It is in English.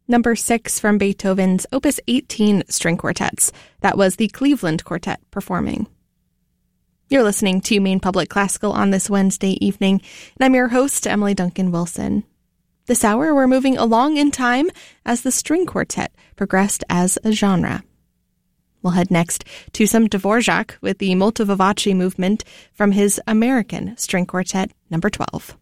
Number 6 from Beethoven's Opus 18 string quartets. That was the Cleveland Quartet performing. You're listening to Maine Public Classical on this Wednesday evening, and I'm your host, Emily Duncan Wilson. This hour, we're moving along in time as the string quartet progressed as a genre. We'll head next to some Dvorak with the Molto Vivace movement from his American String Quartet number 12.